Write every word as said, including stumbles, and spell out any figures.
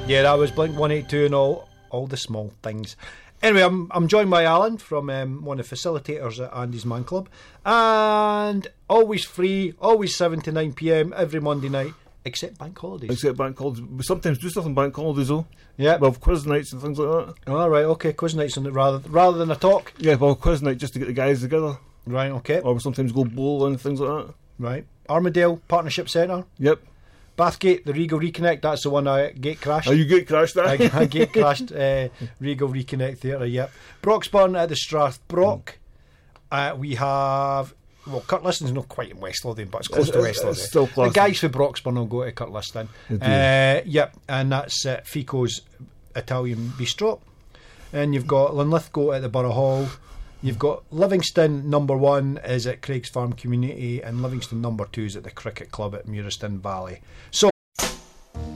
Yeah, that was Blink one eighty-two and all all the small things. Anyway, I'm I'm joined by Alan from um, one of the facilitators at Andy's Man Club, and always free, always seven to nine p.m. every Monday night, except bank holidays. Except bank holidays. We sometimes do stuff on bank holidays though. Yeah. Well, quiz nights and things like that. All right, okay, quiz nights on it rather rather than a talk. Yeah, well, quiz night just to get the guys together. Right, okay. Or we sometimes go bowling and things like that. Right. Armadale Partnership Centre. Yep. Bathgate, the Regal Reconnect, that's the one I gate crashed. Oh, you gate crashed that? I, I gate crashed uh, Regal Reconnect Theatre, yep. Broxburn at the Strathbrock. Uh, we have, well, Kirtliston's not quite in West Lothian, but it's close It's- to it's- West it's Lothian. still The guys for Broxburn will go to Kirtliston. They do. Uh, yep, and that's uh, Fico's Italian Bistro. And you've got Linlithgow at the Borough Hall. You've got Livingston number one is at Craig's Farm Community, and Livingston number two is at the Cricket Club at Muirston Valley. So